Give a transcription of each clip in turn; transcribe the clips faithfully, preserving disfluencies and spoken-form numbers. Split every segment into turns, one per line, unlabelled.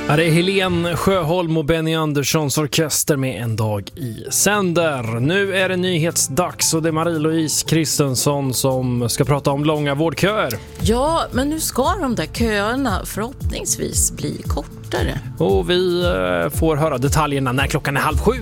Ja, det är Helen Sjöholm och Benny Anderssons orkester med En dag i sänder. Nu är det nyhetsdags och det är Marie-Louise Kristensson som ska prata om långa vårdköer.
Ja, men nu ska de där köerna förhoppningsvis bli kortare.
Och vi får höra detaljerna när klockan är halv sju.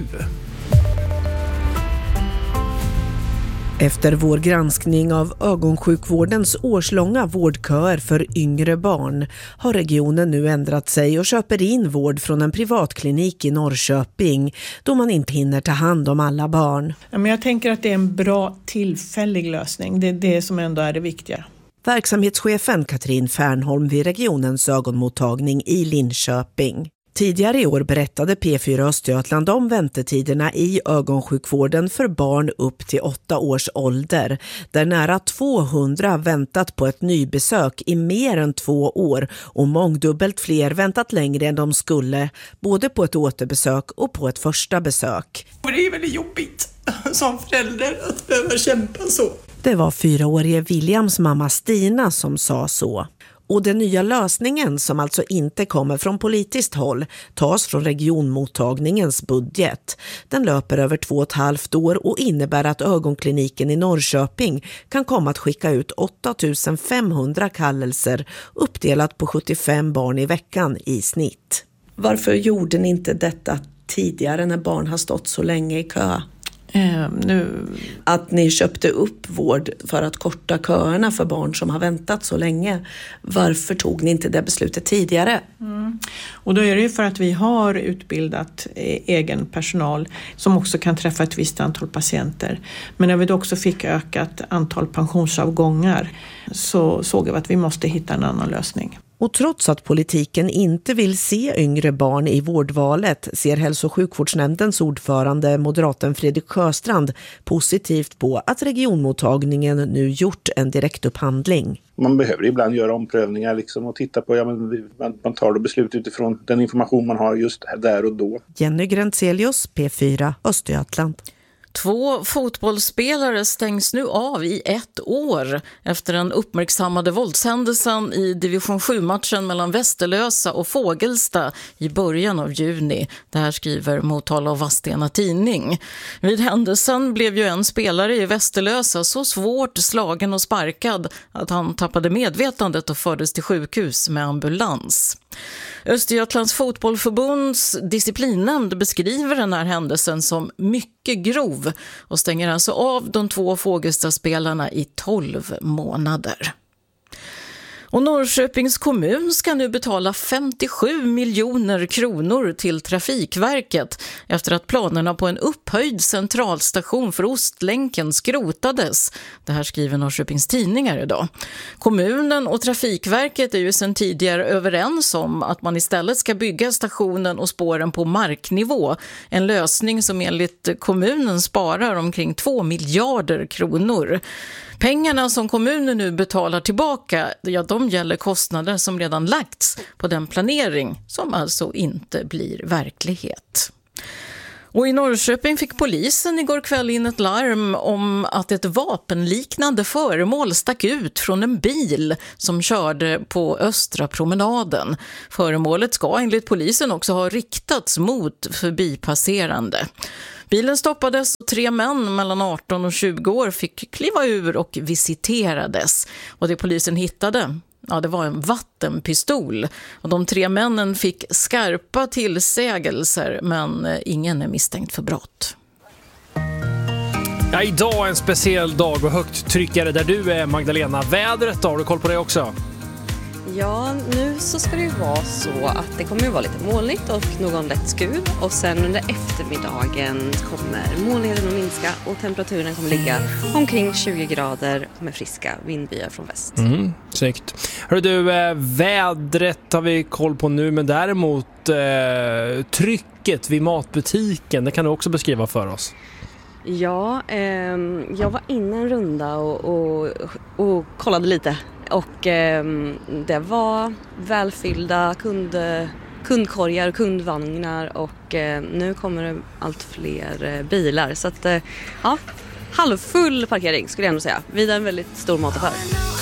Efter vår granskning av ögonsjukvårdens årslånga vårdköer för yngre barn har regionen nu ändrat sig och köper in vård från en privatklinik i Norrköping då man inte hinner ta hand om alla barn.
Ja, men jag tänker att det är en bra tillfällig lösning. Det är det som ändå är det viktiga.
Verksamhetschefen Katrin Fernholm vid regionens ögonmottagning i Linköping. Tidigare i år berättade P fyra Östergötland om väntetiderna i ögonsjukvården för barn upp till åtta års ålder, där nära tvåhundra väntat på ett nybesök i mer än två år och mångdubbelt fler väntat längre än de skulle, både på ett återbesök och på ett första besök.
Det är väldigt jobbigt som förälder att behöva kämpa så.
Det var fyraårige Williams mamma Stina som sa så. Och den nya lösningen, som alltså inte kommer från politiskt håll, tas från regionmottagningens budget. Den löper över två och ett halvt år och innebär att ögonkliniken i Norrköping kan komma att skicka ut åtta tusen femhundra kallelser uppdelat på sjuttiofem barn i veckan i snitt. Varför gjorde ni inte detta tidigare när barn har stått så länge i kö?
Eh, nu...
Att ni köpte upp vård för att korta köerna för barn som har väntat så länge. Varför tog ni inte det beslutet tidigare?
Mm. Och då är det ju för att vi har utbildat egen personal som också kan träffa ett visst antal patienter. Men när vi då också fick ökat antal pensionsavgångar så såg vi att vi måste hitta en annan lösning.
Och trots att politiken inte vill se yngre barn i vårdvalet ser hälso- och sjukvårdsnämndens ordförande moderaten Fredrik Sjöstrand positivt på att regionmottagningen nu gjort en direktupphandling.
Man behöver ibland göra omprövningar liksom och titta på, ja, men man tar då beslut utifrån den information man har just där och då.
Jenny Gröntzelius, P fyra, Östergötland.
Två fotbollsspelare stängs nu av i ett år efter den uppmärksammade våldshändelsen i division sju-matchen mellan Västerlösa och Fågelsta i början av juni. Det här skriver Motala och Vadstena tidning. Vid händelsen blev ju en spelare i Västerlösa så svårt slagen och sparkad att han tappade medvetandet och fördes till sjukhus med ambulans. Östergötlands fotbollförbunds disciplinnämnd beskriver den här händelsen som mycket grov och stänger alltså av de två Fågelsta-spelarna i tolv månader. Och Norrköpings kommun ska nu betala femtiosju miljoner kronor till Trafikverket efter att planerna på en upphöjd centralstation för Ostlänken skrotades. Det här skriver Norrköpings tidningar idag. Kommunen och Trafikverket är ju sedan tidigare överens om att man istället ska bygga stationen och spåren på marknivå. En lösning som enligt kommunen sparar omkring två miljarder kronor. Pengarna som kommunen nu betalar tillbaka, ja, de gäller kostnader som redan lagts på den planering som alltså inte blir verklighet. Och i Norrköping fick polisen igår kväll in ett larm om att ett vapenliknande föremål stack ut från en bil som körde på Östra promenaden. Föremålet ska enligt polisen också ha riktats mot förbipasserande. Bilen stoppades och tre män mellan arton och tjugo år fick kliva ur och visiterades. Och det polisen hittade, ja, det var en vattenpistol. Och de tre männen fick skarpa tillsägelser, men ingen är misstänkt för brott.
Ja, idag är en speciell dag och högt tryckare där du är, Magdalena. Vädret då, har du koll på det också?
Ja, nu så ska det ju vara så att det kommer ju vara lite molnigt och någon lätt skur. Och sen under eftermiddagen kommer molnigheten att minska och temperaturen kommer ligga omkring tjugo grader med friska vindbyar från väst.
Mm, säkert. Hörru du, äh, vädret har vi koll på nu, men däremot äh, trycket vid matbutiken, det kan du också beskriva för oss.
Ja, eh, jag var inne en runda och, och, och kollade lite. Och eh, det var välfyllda kund, kundkorgar och kundvagnar och eh, nu kommer det allt fler eh, bilar. Så att, eh, ja, halvfull parkering skulle jag ändå säga vid en väldigt stor mataffär.